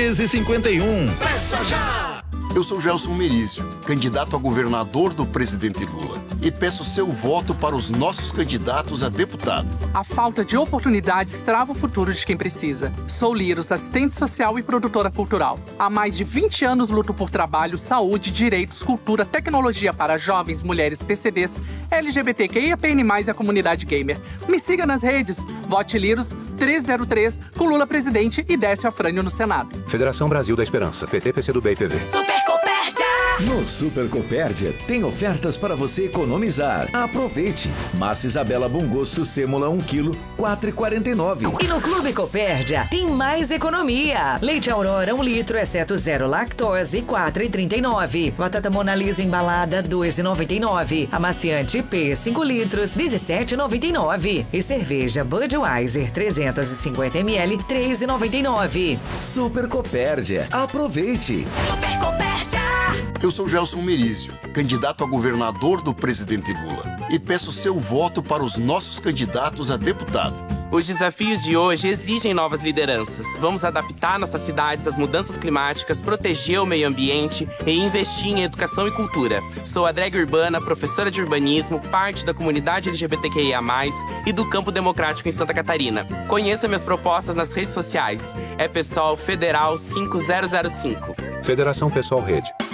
1351. Peça já! Eu sou Gelson Merizio, candidato a governador do presidente Lula. E peço seu voto para os nossos candidatos a deputado. A falta de oportunidades trava o futuro de quem precisa. Sou Liros, assistente social e produtora cultural. Há mais de 20 anos luto por trabalho, saúde, direitos, cultura, tecnologia para jovens, mulheres, PCDs, LGBTQIAPN+, e a comunidade gamer. Me siga nas redes. Vote Liros 303 com Lula presidente e Décio Afrânio no Senado. Federação Brasil da Esperança. PT, PCdoB e PV. Super Copérdia! No Super Copérdia tem ofertas para você economizar. Aproveite! Massa Isabela Bom Gosto Sêmola 1 kg, R$ 4,49. E no Clube Copérdia tem mais economia. Leite Aurora 1 litro, exceto zero lactose, R$ 4,39. Batata Mona Lisa embalada, R$ 2,99. Amaciante P 5 litros, R$ 17,99. E cerveja Budweiser 350 ml, R$ 3,99. Super Copérdia. Aproveite! Super Copérdia! Eu sou Gelson Merizio, candidato a governador do presidente Lula. E peço seu voto para os nossos candidatos a deputado. Os desafios de hoje exigem novas lideranças. Vamos adaptar nossas cidades às mudanças climáticas, proteger o meio ambiente e investir em educação e cultura. Sou a drag urbana, professora de urbanismo, parte da comunidade LGBTQIA+, e do Campo Democrático em Santa Catarina. Conheça minhas propostas nas redes sociais. É PSOL Federal 5005. Federação Pessoal Rede.